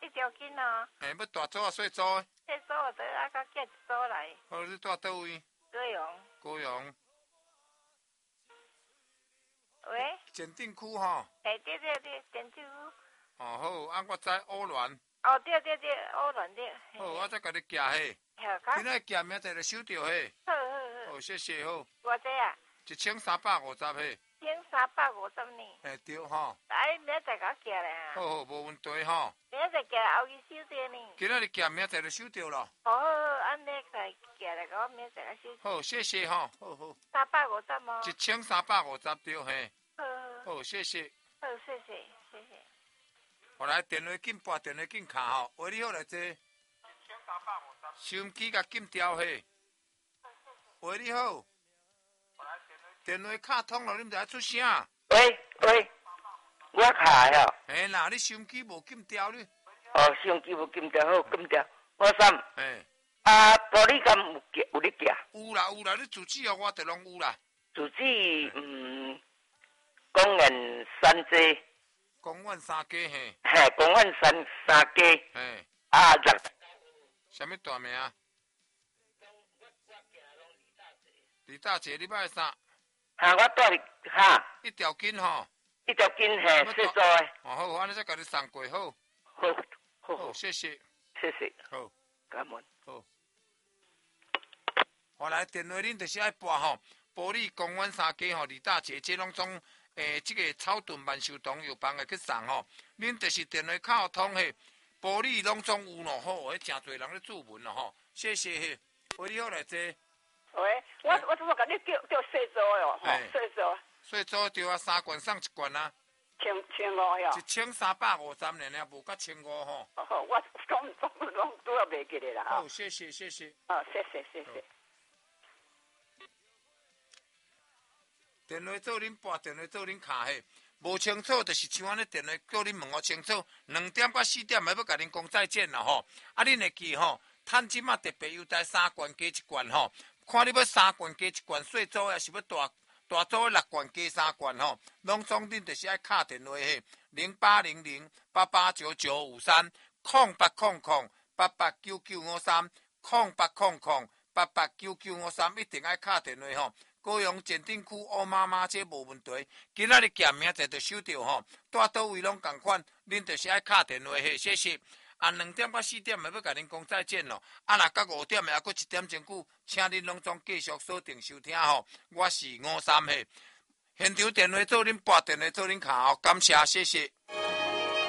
一条筋哦。 要大组啊，小组的？ 小组的啊，甲寄一组来。 好，你住倒位？ 高雄。 高雄。 喂。 前镇区吼。 对，前镇区。 哦好，啊我知乌鸾。 哦，对，乌鸾对。 好，我再甲你寄迄。今仔寄明仔就收着迄。 好。 好，谢谢好。 偌济啊 1350迄。 1350呢。 对吼。 哎，明仔载甲我寄来啊。 好，无问题吼。 明仔载寄来后日收着呢。 今仔日寄明仔就收着咯。 好，安尼来寄来，甲我明仔载甲收。 好，谢谢吼。好。 350吗 1350对嘿。 好， 谢谢。 好，谢谢。 后来电话紧拨，电话紧卡吼，话你好来坐。收音机甲禁掉嘿。喂，你好。电话卡通了，你毋知出声。 喂，我卡呀。 嘿啦，你收音机无禁掉你。 哦，收音机无禁掉，好禁掉。我三。 啊， 玻璃敢有你寄？ 有啦，你主旨哦，我就拢有啦。 主旨公园三街。 公园三街嘿。 公园三街。 什么大名？李大姐，你买啥？ 我带你一条筋吼。 一条筋嘿，细组的。 好，我安尼再甲你送过好。好，谢谢。好， 感恩。 好。后来电话恁就是爱拨吼，玻璃公园三街吼，李大姐这拢总这个草屯万寿堂药房会去送吼，恁就是电话卡通嘿，玻璃拢总有咯吼，迄真侪人咧注文咯吼，谢谢嘿，喂你好来坐。 喂，我怎么甲你叫细组的哦？ 细组对啊，3罐送1罐啊。 1500哟。 1350呢，无甲1500吼。 好，我拢拄要袂记咧啦。 好，谢谢。 谢谢。 电话做恁拨，电话做恁卡嘿，无清楚就是像安尼电话叫恁问我清楚，2点到4点还要甲恁讲再见啦吼。啊，恁会记吼，趁即马特别优待3罐加1罐吼，看你要3罐加1罐，细组也是要大组的6罐加3罐吼，拢总恁就是爱敲电话嘿，0800889953，0800889953，一定爱敲电话吼。高雄前镇区乌妈妈这无问题，今仔日寄明仔就收到吼，住倒位拢共款，恁就是爱敲电话嘿，谢谢。2点到4点要甲恁讲再见咯。若到5点还佫1点钟久，请恁拢总继续锁定收听吼。我是53嘿，现场电话做恁拨，电话做恁卡吼，感谢，谢谢。